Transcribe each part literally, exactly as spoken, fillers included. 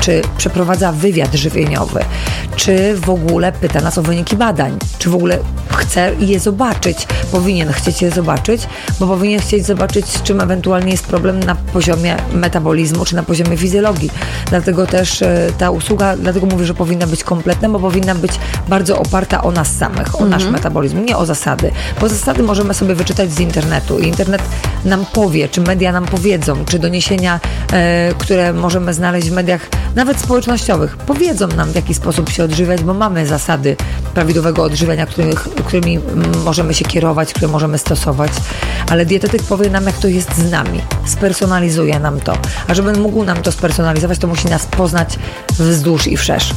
czy przeprowadza wywiad żywieniowy, czy w ogóle pyta nas o wyniki badań, czy w ogóle chce je zobaczyć, powinien chcieć je zobaczyć, bo powinien chcieć zobaczyć, z czym ewentualnie jest problem na poziomie metabolizmu, czy na poziomie fizjologii. Dlatego też ta usługa, dlatego mówię, że powinna być kompletna, bo powinna być bardzo oparta o nas samych, o mhm. nasz metabolizm, nie o zasady. Bo zasady możemy sobie wyczytać z internetu i internet nam powie, czy media nam powiedzą, czy doniesienia, e, które możemy znaleźć w mediach, nawet społecznościowych, powiedzą nam, w jaki sposób się odżywiać, bo mamy zasady prawidłowego odżywiania, których, którymi możemy się kierować, które możemy stosować, ale dietetyk powie nam, jak to jest z nami, spersonalizuje nam to, a żeby mógł nam to spersonalizować, to musi nas poznać wzdłuż i wszerz.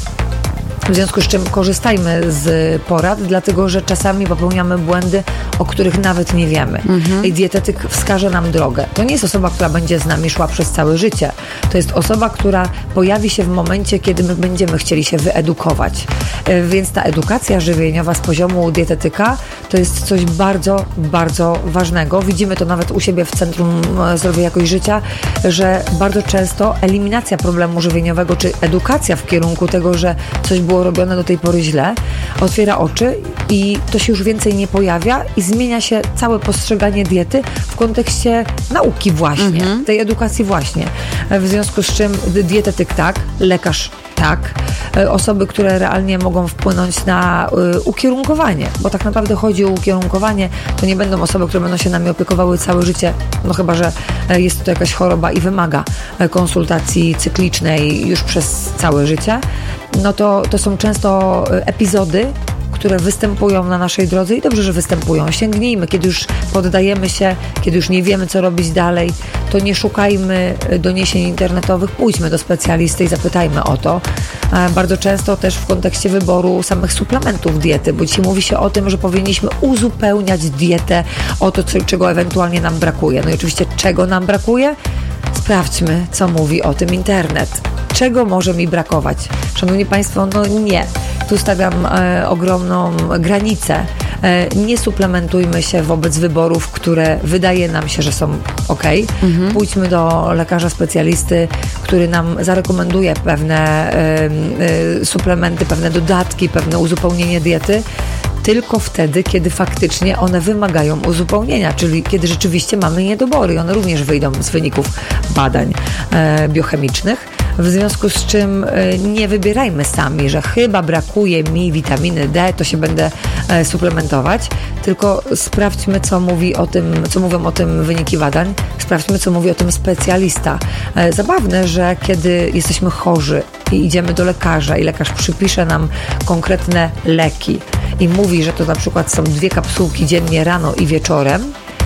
W związku z czym korzystajmy z porad, dlatego że czasami popełniamy błędy, o których nawet nie wiemy. Mhm. I dietetyk wskaże nam drogę. To nie jest osoba, która będzie z nami szła przez całe życie. To jest osoba, która pojawi się w momencie, kiedy my będziemy chcieli się wyedukować. Więc ta edukacja żywieniowa z poziomu dietetyka to jest coś bardzo, bardzo ważnego. Widzimy to nawet u siebie w Centrum Zdrowia Jakość Życia, że bardzo często eliminacja problemu żywieniowego, czy edukacja w kierunku tego, że coś było robione do tej pory źle, otwiera oczy i to się już więcej nie pojawia i zmienia się całe postrzeganie diety w kontekście nauki właśnie, mhm. tej edukacji właśnie. W związku z czym dietetyk tak, lekarz tak, osoby, które realnie mogą wpłynąć na y, ukierunkowanie, bo tak naprawdę chodzi o ukierunkowanie, to nie będą osoby, które będą się nami opiekowały całe życie, no chyba, że jest to jakaś choroba i wymaga konsultacji cyklicznej już przez całe życie, no to, to są często epizody, które występują na naszej drodze i dobrze, że występują. Sięgnijmy, kiedy już poddajemy się, kiedy już nie wiemy, co robić dalej, to nie szukajmy doniesień internetowych, pójdźmy do specjalisty i zapytajmy o to. Bardzo często też w kontekście wyboru samych suplementów diety, bo dzisiaj mówi się o tym, że powinniśmy uzupełniać dietę o to, co, czego ewentualnie nam brakuje. No i oczywiście, czego nam brakuje? Sprawdźmy, co mówi o tym internet. Czego może mi brakować? Szanowni Państwo, no nie. Tu stawiam e, ogromną granicę. E, nie suplementujmy się wobec wyborów, które wydaje nam się, że są ok. Mhm. Pójdźmy do lekarza specjalisty, który nam zarekomenduje pewne e, e, suplementy, pewne dodatki, pewne uzupełnienie diety, tylko wtedy, kiedy faktycznie one wymagają uzupełnienia, czyli kiedy rzeczywiście mamy niedobory i one również wyjdą z wyników badań e, biochemicznych. W związku z czym e, nie wybierajmy sami, że chyba brakuje mi witaminy D, to się będę e, suplementować, tylko sprawdźmy, co mówi o tym, co mówią o tym wyniki badań, sprawdźmy, co mówi o tym specjalista. E, zabawne, że kiedy jesteśmy chorzy i idziemy do lekarza i lekarz przypisze nam konkretne leki i mówi, że to na przykład są dwie kapsułki dziennie rano i wieczorem,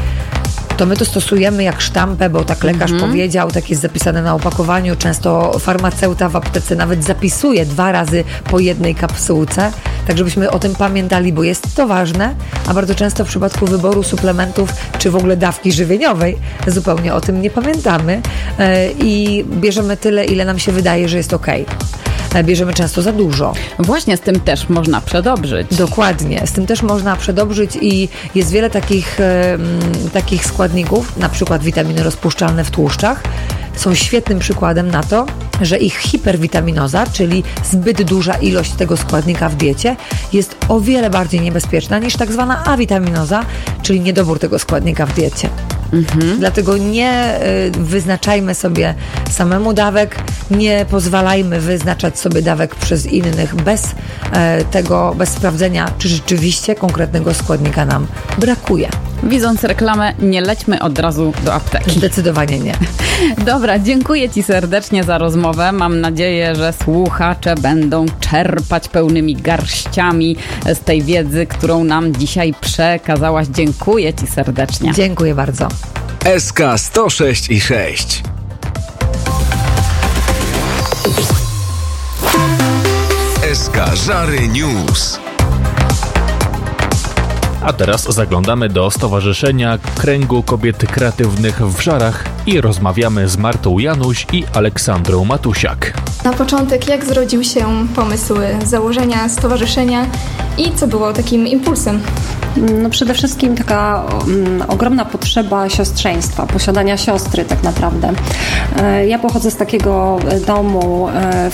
to my to stosujemy jak sztampę, bo tak lekarz mm-hmm. powiedział, tak jest zapisane na opakowaniu. Często farmaceuta w aptece nawet zapisuje dwa razy po jednej kapsułce, tak żebyśmy o tym pamiętali, bo jest to ważne, a bardzo często w przypadku wyboru suplementów, czy w ogóle dawki żywieniowej, zupełnie o tym nie pamiętamy yy, i bierzemy tyle, ile nam się wydaje, że jest okej. Bierzemy często za dużo. Właśnie z tym też można przedobrzyć. Dokładnie, z tym też można przedobrzyć i jest wiele takich, e, takich składników, na przykład witaminy rozpuszczalne w tłuszczach, są świetnym przykładem na to, że ich hiperwitaminoza, czyli zbyt duża ilość tego składnika w diecie, jest o wiele bardziej niebezpieczna niż tak zwana awitaminoza, czyli niedobór tego składnika w diecie. Mhm. Dlatego nie y, wyznaczajmy sobie samemu dawek, nie pozwalajmy wyznaczać sobie dawek przez innych bez y, tego, bez sprawdzenia, czy rzeczywiście konkretnego składnika nam brakuje. Widząc reklamę, nie lećmy od razu do apteki. Zdecydowanie nie. Dobra, dziękuję Ci serdecznie za rozmowę. Mam nadzieję, że słuchacze będą czerpać pełnymi garściami z tej wiedzy, którą nam dzisiaj przekazałaś. Dziękuję Ci serdecznie. Dziękuję bardzo. S K sto sześć i sześć. S K Żary News. A teraz zaglądamy do Stowarzyszenia Kręgu Kobiet Kreatywnych w Żarach i rozmawiamy z Martą Januś i Aleksandrą Matusiak. Na początek, jak zrodził się pomysł założenia stowarzyszenia i co było takim impulsem? No przede wszystkim taka um, ogromna potrzeba siostrzeństwa, posiadania siostry tak naprawdę. E, ja pochodzę z takiego domu, e, w